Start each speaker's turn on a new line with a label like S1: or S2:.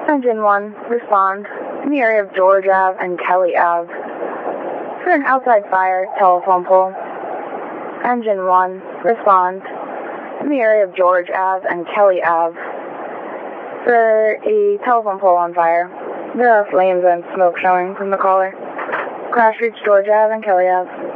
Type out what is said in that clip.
S1: Engine 1, respond in the area of George Ave and Kelly Ave for an outside fire telephone pole. Engine 1, respond in the area of George Ave and Kelly Ave for a telephone pole on fire. There are flames and smoke showing from the caller. Crash reached George Ave and Kelly Ave.